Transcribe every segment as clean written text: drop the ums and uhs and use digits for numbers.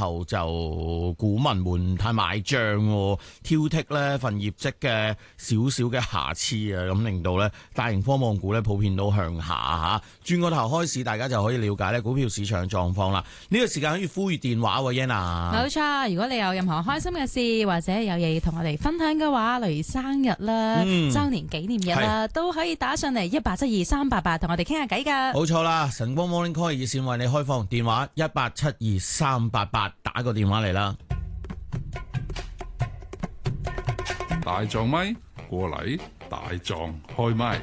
後就股民們太買賬，挑剔咧份業績嘅少少嘅瑕疵啊，咁令到咧大型科網股咧普遍都向下嚇。轉個頭開市，大家就可以了解咧股票市場狀況啦。呢個時間可以呼籲電話喎 ，Yana。 冇錯，如果你有任何開心嘅事，或者有嘢要同我哋分享嘅話，例如生日啦、週年紀念日啦，都可以打上嚟1872-388同我哋傾下偈㗎。 冇錯啦，晨光 Morning Call 熱線為你開放，電話1872-388，打個電話嚟啦。 大狀咪過嚟，大狀開咪。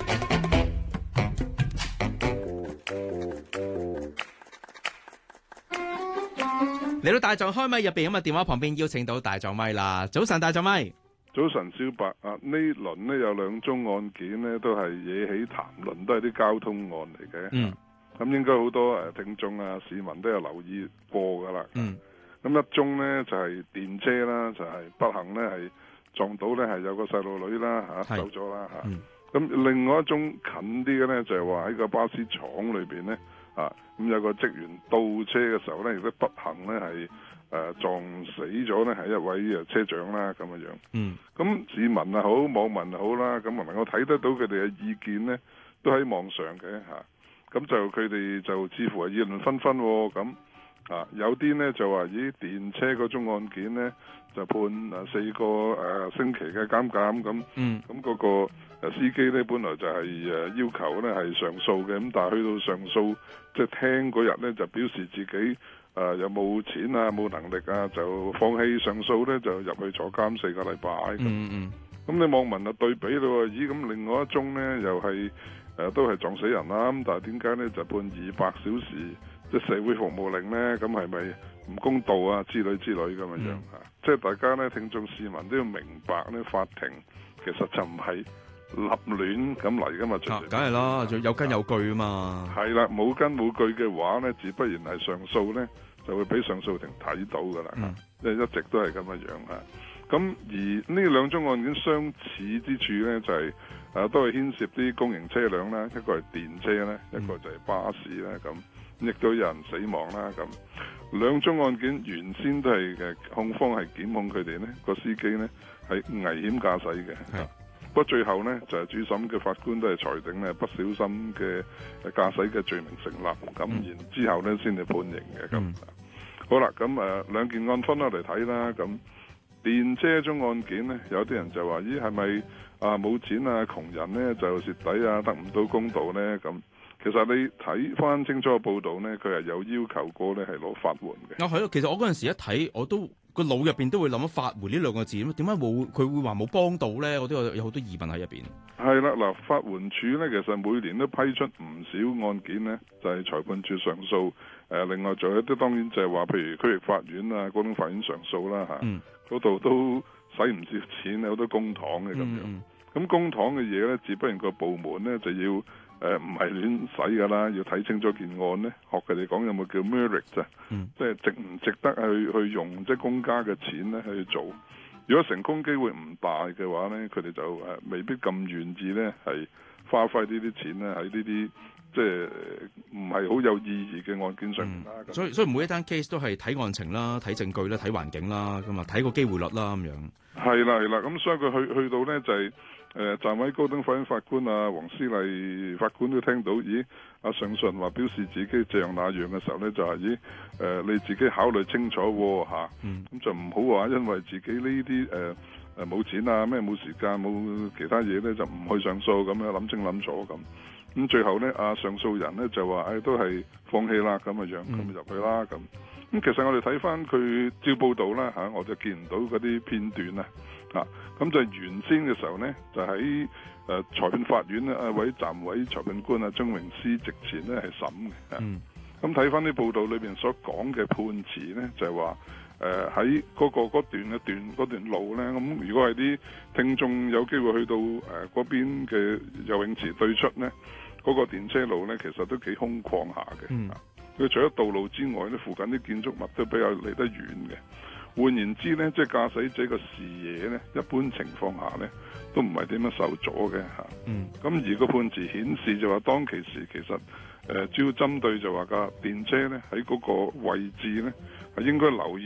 嚟到大狀開咪入邊，咁啊電話旁邊邀請到大狀咪啦。早晨，大狀咪。 早晨，小白啊！呢輪呢有兩宗案件呢，都係惹起談論，都係啲交通案嚟嘅。咁應該好多聽眾啊、市民都有留意過噶啦。咁一宗呢就係電車啦，就係不幸呢係撞到呢係有個細路女啦走咗啦咁另外一宗近啲嘅呢，就係話喺個巴士廠裏邊呢，咁有個職員倒車嘅時候呢，亦都不幸呢係撞死咗呢係一位車長啦咁嘅樣。咁市民啊好，網民好啦，咁能夠睇得到佢哋嘅意見呢，都喺網上嘅咁就佢哋就似乎係議論紛紛喎。咁有啲呢就話咦，電車嗰宗案件呢，就判4個星期嘅監禁咁。咁嗰個司機呢，本來就係要求呢係上訴嘅，咁但係去到上訴即係聽嗰日呢，就表示自己有冇錢啊、冇能力啊，就放棄上訴呢，就入去坐監4個禮拜。咁你網民就對比咯，咦咁另外一宗呢，又係都係撞死人啦，咁但係點解呢？就判200小時即係社會服務令呢？咁係咪唔公道啊之類咁嘅樣即係大家呢，聽眾市民都要明白呢，法庭其實就唔係立亂咁嚟噶嘛， 梗係啦，有根有據啊嘛。 係啦，冇根冇據嘅話呢，自不然係上訴呢，就會俾上訴庭睇到噶啦。即係一直都係咁嘅樣咁而呢兩宗案件相似之處呢，就係都係牽涉啲公營車輛啦，一個係電車咧，一個就係巴士啦。咁亦都有人死亡啦。咁兩宗案件原先都係控方係檢控佢哋呢個司機呢係危險駕駛嘅。不過最後呢，就係主審嘅法官都係裁定呢不小心嘅駕駛嘅罪名成立。咁然之後呢先至判刑嘅。咁好啦，咁兩件案分開嚟睇啦。咁電車宗案件呢，有啲人就話咦係咪冇錢啊，窮人呢就蝕底啊，得唔到公道呢？咁其實你睇翻清楚個報道呢，佢係有要求過呢係攞法援嘅。 係咯，其實我嗰陣時一睇，我都個腦入邊都會諗咗法援呢兩個字，點解佢會話冇幫到呢？我都有好多疑問喺入邊。係啦，嗱，法援處呢，其實每年都批出唔少案件呢，就係裁判處上訴。另外仲有啲當然就係話，譬如區域法院啊、高等法院上訴啦嗰度都使唔少錢，有好多公帑嘅咁樣。咁公帑嘅嘢呢，自不然個部門呢就要唔係亂使噶啦，要睇清楚件案呢。學佢哋講有冇叫 merit 啫，即係值唔值得去用即係公家嘅錢呢去做。如果成功機會唔大嘅話呢，佢哋就未必咁願意呢係花費呢啲錢呢喺呢啲即係唔係好有意義嘅案件上面啦。 所以每一單 case 都係睇案情啦、睇證據啦、睇環境啦，咁啊睇個機會率啦咁樣。 係啦，咁所以佢去到呢就係站位高等法院法官啊黃思麗法官都聽到，咦上訴人話表示自己這樣那樣嘅時候呢，就係咦你自己考慮清楚喎咁就唔好話因為自己呢啲冇錢啊咩冇時間冇其他嘢呢，就唔去上訴咁樣，諗清諗楚咁。咁最後呢，上訴人呢就話都係放棄啦咁嘅樣，咁入去啦咁。咁其實我哋睇翻佢照報道啦我就見唔到嗰啲片段咁就原先嘅時候呢，就喺裁判法院呢位暫委裁判官曾榮思席前呢係審嘅。咁睇翻啲報道裏邊所講嘅判詞呢，就係話喺嗰段路呢，咁如果係啲聽眾有機會去到嗰邊嘅游泳池對出呢，嗰個電車路呢，其實都幾空曠下嘅。佢除咗道路之外呢，附近啲建築物都比較離得遠嘅。換言之呢，即係駕駛者嘅視野呢，一般情況下呢，都唔係點樣受阻嘅咁而個判詞顯示就話當其時其實主要針對就話架電車呢喺嗰個位置呢，係應該留意